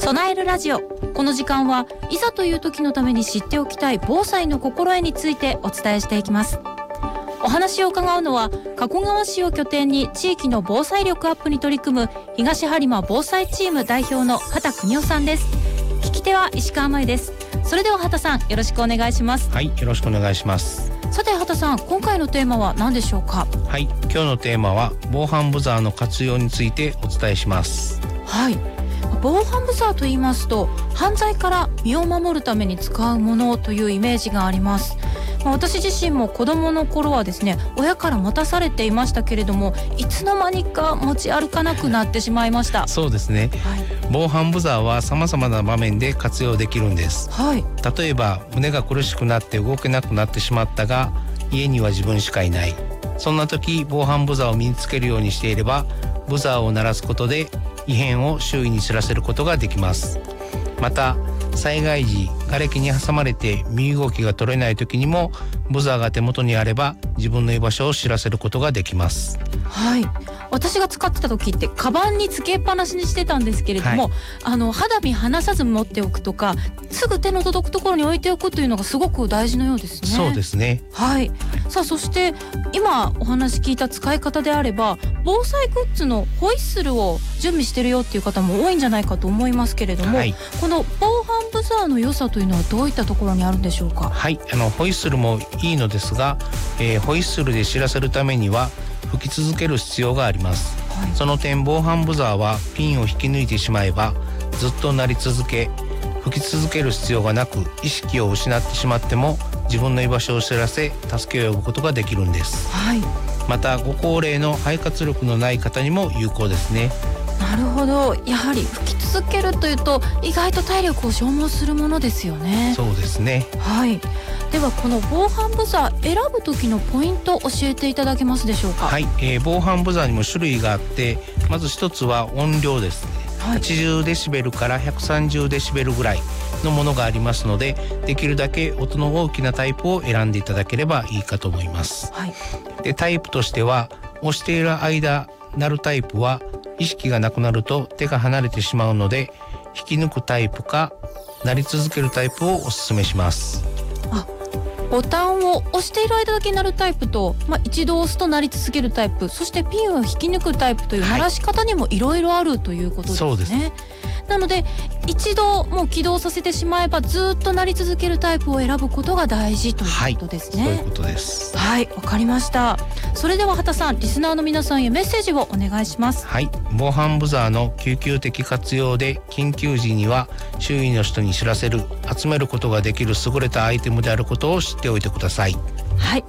備えるラジオ。この時間はいざという時のために知っておきたい防災の心得についてお伝えしていきます。お話を伺うのは加古川市を拠点に地域の防災力アップに取り組む東播磨防災チーム代表の畑邦夫さんです。聞き手は石川真由です。それでは畑さん、よろしくお願いします。 はい、よろしくお願いします。 さて畑さん、今回のテーマは何でしょうか？ はい、今日のテーマは防犯ブザーの活用についてお伝えします。 はい、防犯ブザーと言いますと犯罪から身を守るために使うものというイメージがあります。私自身も子供の頃はですね、親から持たされていましたけれども、いつの間にか持ち歩かなくなってしまいました。 そうですね、はい、防犯ブザーは様々な場面で活用できるんです。 はい、 例えば胸が苦しくなって動けなくなってしまったが家には自分しかいない、そんな時防犯ブザーを身につけるようにしていればブザーを鳴らすことで異変を周囲に知らせることができます。また災害時瓦礫に挟まれて身動きが取れない時にもブザーが手元にあれば自分の居場所を知らせることができます。 はい、私が使ってた時ってカバンにつけっぱなしにしてたんですけれども、はい、肌身離さず持っておくとかすぐ手の届くところに置いておくというのがすごく大事のようですね。 そうですね。 はい、さあそして今お話聞いた使い方であれば防災グッズのホイッスルを準備してるよっていう方も多いんじゃないかと思いますけれども、はい、この防犯ブザーの良さというのはどういったところにあるんでしょうか？ はい、ホイッスルもいいのですが、ホイッスルで知らせるためには吹き続ける必要があります。はい、その点防犯ブザーはピンを引き抜いてしまえばずっと鳴り続け吹き続ける必要がなく意識を失ってしまっても自分の居場所を知らせ助けを呼ぶことができるんです。 はい、 またご高齢の肺活力のない方にも有効ですね。 なるほど、やはり吹き続けるというと意外と体力を消耗するものですよね。 そうですね。 はい、ではこの防犯ブザー選ぶ時のポイント教えていただけますでしょうか？ はい、防犯ブザーにも種類があってまず一つは音量ですね。はい、80デシベルから130デシベルぐらいのものがありますのでできるだけ音の大きなタイプを選んでいただければいいかと思います。 はい、 でタイプとしては押している間鳴るタイプは意識がなくなると手が離れてしまうので引き抜くタイプか鳴り続けるタイプをお勧めします。 ボタンを押している間だけ鳴るタイプと、一度押すと鳴り続けるタイプ、そしてピンを引き抜くタイプという鳴らし方にもいろいろあるということですね。 そうですね。 なので一度もう起動させてしまえばずっと鳴り続けるタイプを選ぶことが大事ということですね。 そういうことです。 はい、わかりました。それでは畑さん、リスナーの皆さんへメッセージをお願いします。 はい、防犯ブザーの救急的活用で緊急時には周囲の人に知らせる集めることができる優れたアイテムであることを知っておいてください。 はい、